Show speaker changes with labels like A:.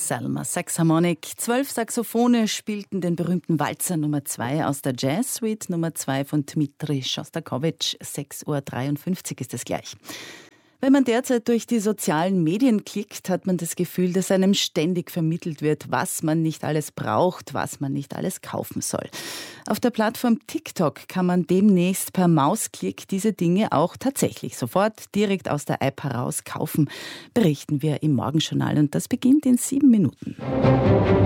A: Selma Saxharmonic. 12 Saxophone spielten den berühmten Walzer Nummer 2 aus der Jazz-Suite Nummer 2 von Dmitri Schostakowitsch. 6:53 Uhr ist es gleich. Wenn man derzeit durch die sozialen Medien klickt, hat man das Gefühl, dass einem ständig vermittelt wird, was man nicht alles braucht, was man nicht alles kaufen soll. Auf der Plattform TikTok kann man demnächst per Mausklick diese Dinge auch tatsächlich sofort direkt aus der App heraus kaufen, berichten wir im Morgenjournal. Und das beginnt in 7 Minuten.